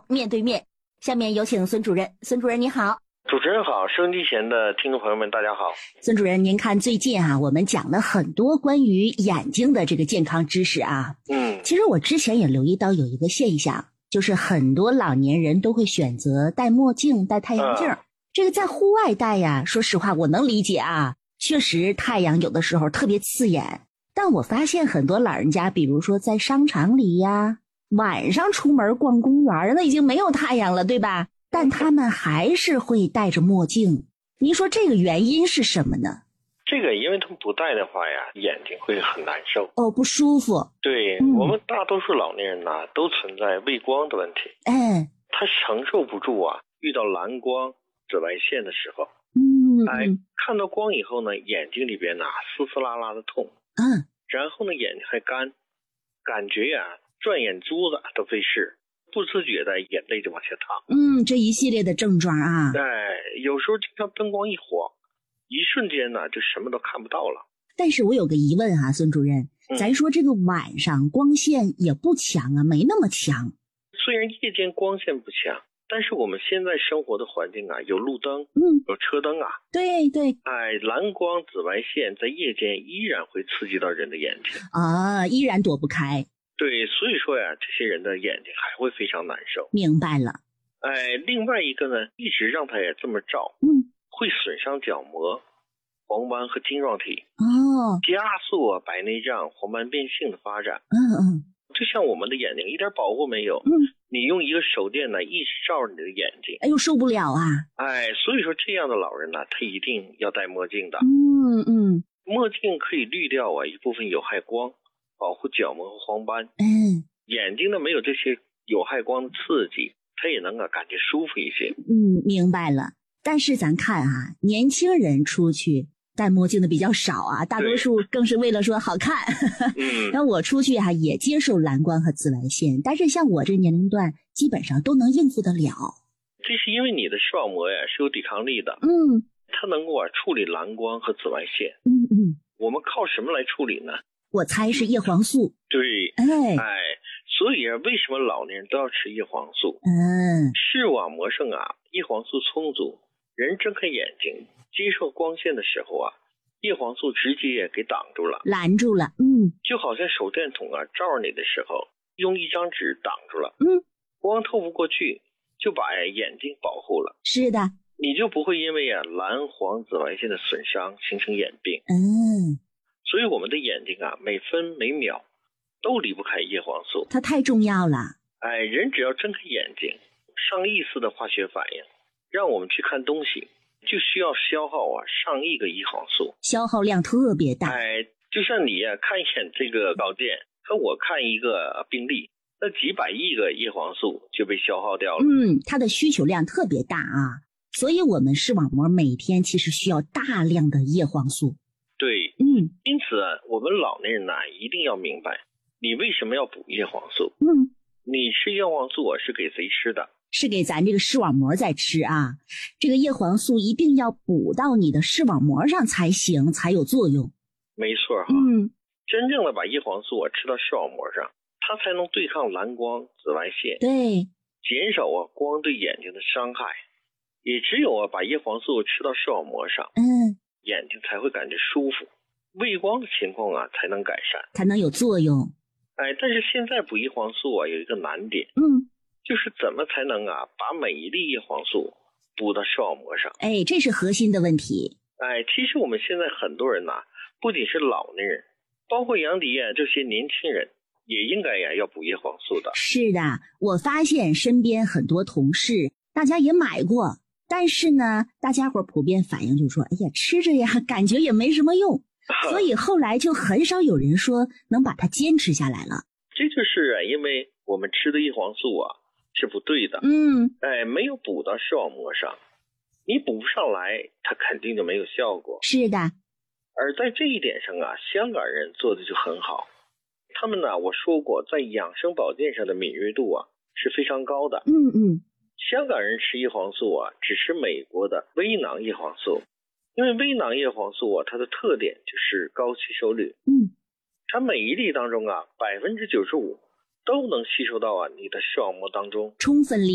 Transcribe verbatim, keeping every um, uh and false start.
面对面。下面有请孙主任。孙主任你好。 主持人好，收音机前的听众朋友们大家好。 孙主任，您看最近啊，我们讲了很多关于眼睛的这个健康知识啊。 嗯， 其实我之前也留意到有一个现象，就是很多老年人都会选择戴墨镜、戴太阳镜。嗯、这个在户外戴呀，说实话我能理解啊，确实太阳有的时候特别刺眼。但我发现很多老人家，比如说在商场里呀，晚上出门逛公园，那已经没有太阳了，对吧？但他们还是会戴着墨镜。您说这个原因是什么呢？ 这个因为他们不戴的话呀，眼睛会很难受哦，不舒服。 对、嗯、我们大多数老年人呢、啊、都存在畏光的问题。 哎， 他承受不住啊，遇到蓝光、紫外线的时候， 嗯， 哎，看到光以后呢，眼睛里边呢丝丝拉拉的痛， 嗯， 然后呢眼睛还干，感觉呀、啊、转眼珠子都费事。不自觉的眼泪就往下淌。 嗯，这一系列的症状啊。 对，有时候经常灯光一晃，一瞬间呢就什么都看不到了。 但是我有个疑问啊，孙主任，嗯、咱说这个晚上光线也不强啊，没那么强。 虽然夜间光线不强，但是我们现在生活的环境啊，有路灯， 嗯， 有车灯啊。 对对。 哎，蓝光、紫外线在夜间依然会刺激到人的眼睛啊，依然躲不开。 对，所以说呀，这些人的眼睛还会非常难受。 明白了。 哎，另外一个呢，一直让他也这么照， 嗯， 会损伤角膜、黄斑和晶状体， 哦， 加速啊白内障、黄斑变性的发展。 嗯嗯， 就像我们的眼睛一点保护没有， 嗯， 你用一个手电呢一直照着你的眼睛， 哎呦受不了啊！ 哎，所以说这样的老人呢，他一定要戴墨镜的。 嗯嗯， 墨镜可以滤掉啊一部分有害光。保护角膜和黄斑， 嗯， 眼睛呢没有这些有害光的刺激，它也能啊感觉舒服一些。 嗯，明白了。但是咱看啊，年轻人出去戴墨镜的比较少啊，大多数更是为了说好看。 嗯， 然后我出去啊也接受蓝光和紫外线，但是像我这年龄段基本上都能应付得了。 这是因为你的视网膜呀是有抵抗力的， 嗯， 它能够啊处理蓝光和紫外线。 嗯嗯， 我们靠什么来处理呢？ 我猜是叶黄素。 对， 哎哎，所以啊，为什么老年人都要吃叶黄素？ 嗯， 视网膜上啊，叶黄素充足，人睁开眼睛接受光线的时候啊，叶黄素直接也给挡住了， 拦住了。嗯， 就好像手电筒啊照着你的时候，用一张纸挡住了， 嗯， 光透不过去，就把呀眼睛保护了。 是的， 你就不会因为啊蓝黄紫外线的损伤形成眼病。 嗯。 所以我们的眼睛啊，每分每秒都离不开叶黄素， 它太重要了。 哎，人只要睁开眼睛，上亿次的化学反应，让我们去看东西，就需要消耗啊上亿个叶黄素， 消耗量特别大。 哎，就像你啊看一眼这个稿件，和我看一个病例，那几百亿个叶黄素就被消耗掉了。 嗯，它的需求量特别大啊，所以我们视网膜每天其实需要大量的叶黄素。 对， 嗯， 因此啊，我们老年人呢、啊、一定要明白，你为什么要补叶黄素？ 嗯， 你吃叶黄素啊是给谁吃的？ 是给咱这个视网膜在吃啊。这个叶黄素一定要补到你的视网膜上才行，才有作用。 没错哈， 嗯， 真正的把叶黄素啊吃到视网膜上，它才能对抗蓝光、紫外线， 对， 减少啊光对眼睛的伤害。也只有啊把叶黄素吃到视网膜上， 嗯。 眼睛才会感觉舒服，畏光的情况啊才能改善， 才能有作用。 哎，但是现在补叶黄素啊有一个难点， 嗯， 就是怎么才能啊把每一粒叶黄素补到视网膜上？ 哎，这是核心的问题。 哎，其实我们现在很多人呐、啊，不仅是老年人，包括杨迪啊这些年轻人，也应该呀要补叶黄素的。 是的，我发现身边很多同事，大家也买过。但是呢，大家伙普遍反应就是说，哎呀，吃着呀，感觉也没什么用，所以后来就很少有人说能把它坚持下来了。 这就是因为我们吃的叶黄素啊是不对的， 嗯， 哎，没有补到视网膜上，你补不上来，它肯定就没有效果。 是的， 而在这一点上啊，香港人做的就很好，他们呢，我说过，在养生保健上的敏锐度啊是非常高的。 嗯嗯。 香港人吃叶黄素啊，只吃美国的微囊叶黄素，因为微囊叶黄素啊，它的特点就是高吸收率。 嗯， 它每一粒当中啊，百分之九十五都能吸收到啊你的视网膜当中， 充分利